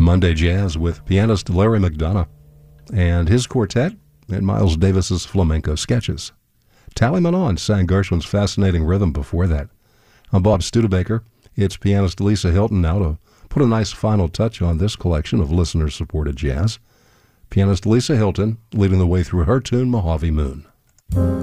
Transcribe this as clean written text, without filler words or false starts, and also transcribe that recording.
Monday Jazz with pianist Larry McDonough and his quartet and Miles Davis's flamenco sketches. Tally Manon sang Gershwin's fascinating rhythm before that. I'm Bob Studebaker. It's pianist Lisa Hilton now to put a nice final touch on this collection of listener-supported jazz. Pianist Lisa Hilton leading the way through her tune Mojave Moon.